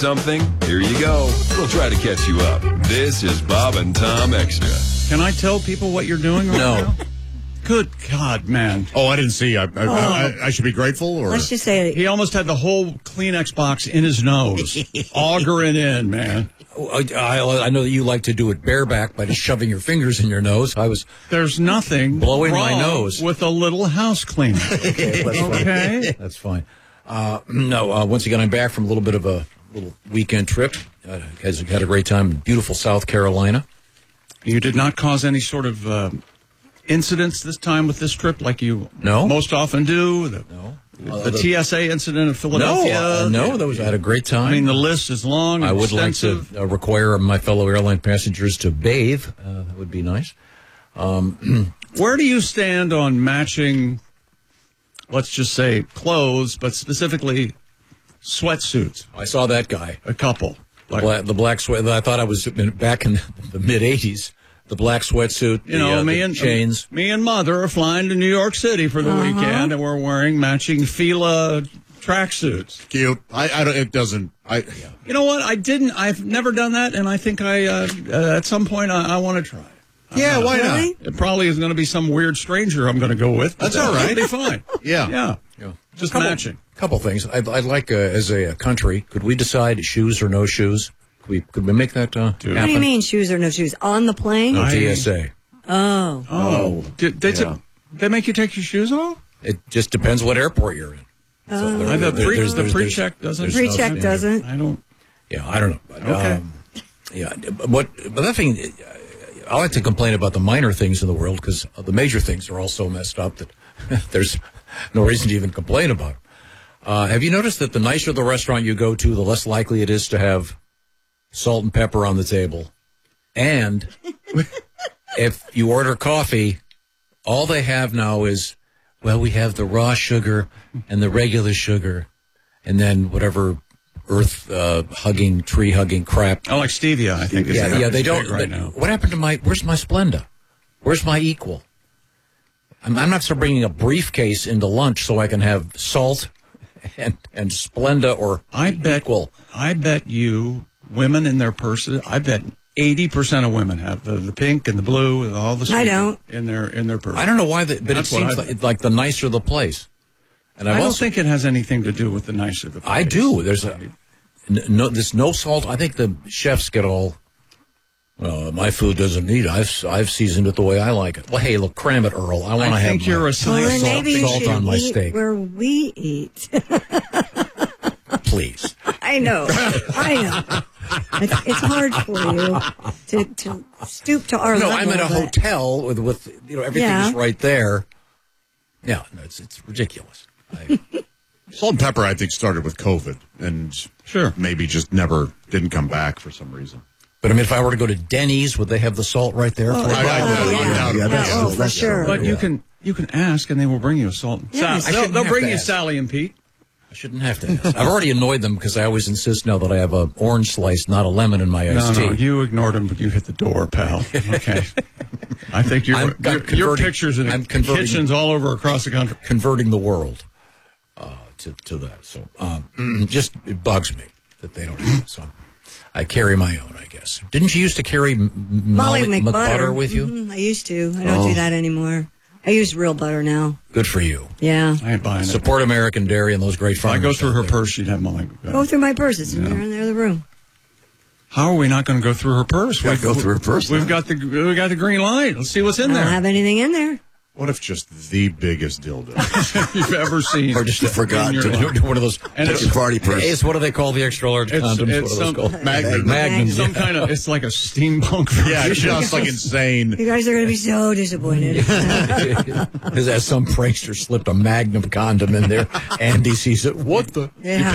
something? Here you go. We'll try to catch you up. This is Bob and Tom Extra. Can I tell people what you're doing right now? Good God, man. Oh, I didn't see. I should be grateful? Or Let's just say He almost had the whole Kleenex box in his nose. Augering in, man. I know that you like to do it bareback by just shoving your fingers in your nose. There's nothing blowing wrong my nose with a little house cleaner. Okay. That's fine. Once again, I'm back from a little bit of a little weekend trip. Had a great time in beautiful South Carolina. You did not cause any sort of incidents this time with this trip like you No. most often do? No. The TSA incident in Philadelphia? No, I had a great time. I mean, the list is long and I would extensive. like to require my fellow airline passengers to bathe. That would be nice. Where do you stand on matching, let's just say, clothes, but specifically sweatsuits? I saw that guy. A couple. The black sweat. I thought I was back in the mid-'80s. The black sweatsuit, the chains. Me and Mother are flying to New York City for the weekend, and we're wearing matching Fila tracksuits. Cute. It doesn't. You know what? I've never done that, and I think at some point I want to try. Yeah, why not? It probably is going to be some weird stranger I'm going to go with. That's all right. It'll be fine. Yeah. Just matching. Couple things. I'd like, as a country, could we decide shoes or no shoes? Could we make that happen? What do you mean, shoes or no shoes? On the plane? No TSA. Oh. They make you take your shoes off? It just depends what airport you're in. The pre-check doesn't. Pre-check doesn't. I don't. Yeah, I don't know. Okay. But that thing, I like to complain about the minor things in the world because the major things are all so messed up that there's no reason to even complain about them. Have you noticed that the nicer the restaurant you go to, the less likely it is to have salt and pepper on the table? And if you order coffee, all they have now is, well, we have the raw sugar and the regular sugar, and then whatever earth-hugging, tree-hugging crap. I like stevia, I think. They don't. Right now. What happened to where's my Splenda? Where's my Equal? I'm not so bringing a briefcase into lunch so I can have salt and Splenda or Equal. I bet you women in their purses, I bet 80% of women have the pink and the blue and all the I don't. in their purse. I don't know why, but it seems like the nicer the place. And I don't think it has anything to do with the nicer the place. I do. There's there's no salt. I think the chefs get all, my food doesn't need it. I've seasoned it the way I like it. Well, hey, look, cram it, Earl. I want to have you're a science salt on my steak. Where we eat. Please. I know. It's hard for you to stoop to our level. No, I'm at a hotel with everything is right there. Yeah, no, it's ridiculous. Salt and pepper, I think, started with COVID, and maybe just never didn't come back for some reason. But I mean, if I were to go to Denny's, would they have the salt right there? For sure. But you can ask, and they will bring you a salt. They'll bring you Sally and Pete. I shouldn't have to ask. I've already annoyed them because I always insist now that I have an orange slice, not a lemon in my iced tea. No, you ignored them, but you hit the door, pal. Okay. I think your pictures in the kitchens all over across the country. Converting the world to that. So it bugs me that they don't have it. So I carry my own, I guess. Didn't you used to carry Molly McButter with you? Mm-hmm, I used to. I don't do that anymore. I use real butter now. Good for you. Yeah. I ain't buying it. Support American Dairy and those great farmers. If I go through her purse, she'd have Molly McButter. Go through my purse. It's in there in the room. How are we not going to go through her purse? We've go through her purse. We've got the green light. Let's see what's in there. I don't have anything in there. What if just the biggest dildo you've ever seen? Or just forgot to do one of those. And it's party purse. What do they call the extra large condoms? It's what are those called? Magnums. Some kind of. It's like a steampunk version. Yeah, it's just like insane. You guys are going to be so disappointed. Because as some prankster slipped a Magnum condom in there, Andy sees it. What the? Yeah.